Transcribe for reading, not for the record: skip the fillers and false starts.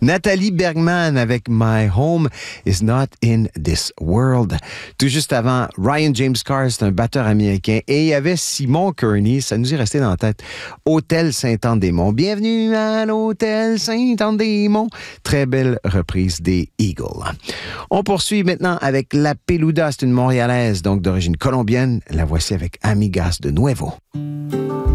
Nathalie Bergman avec My Home is Not in This World. Tout juste avant, Ryan James Carr, c'est un batteur américain. Et il y avait Simon Kearney, ça nous est resté dans la tête. Hôtel Saint-Anne-des-Monts. Bienvenue à l'Hôtel Saint-Anne-des-Monts. Très belle reprise des Eagles. On poursuit maintenant avec La Peluda. C'est une Montréalaise, donc d'origine colombienne. La voici avec Amigas de Nuevo.